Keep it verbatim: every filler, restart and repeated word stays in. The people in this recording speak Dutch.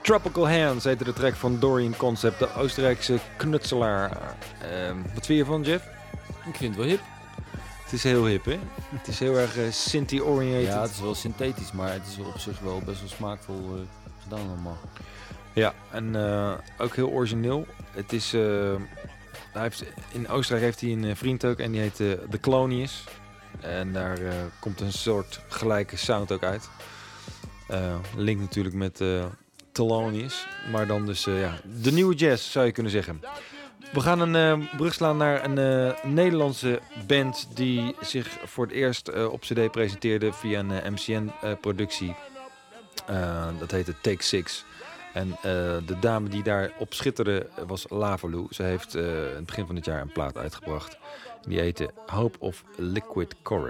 Tropical Hands heette de track van Dorian Concept, de Oostenrijkse knutselaar. Uh, wat vind je van, Jeff? Ik vind het wel hip. Het is heel hip, hè? Het is heel erg uh, synthie-oriented. Ja, het is wel synthetisch, maar het is op zich wel best wel smaakvol uh, gedaan allemaal. Ja, en uh, ook heel origineel. Het is, uh, hij heeft, in Oostenrijk heeft hij een vriend ook en die heet uh, The Colonius. En daar uh, komt een soort gelijke sound ook uit. Uh, link natuurlijk met uh, Thelonious, maar dan dus uh, ja, de nieuwe jazz zou je kunnen zeggen. We gaan een uh, brug slaan naar een uh, Nederlandse band die zich voor het eerst uh, op cd presenteerde via een uh, M C N-productie. Uh, uh, dat heette Take Six. En uh, de dame die daarop schitterde was Lavalou. Ze heeft uh, in het begin van dit jaar een plaat uitgebracht. Die heette Hope of Liquid Courage.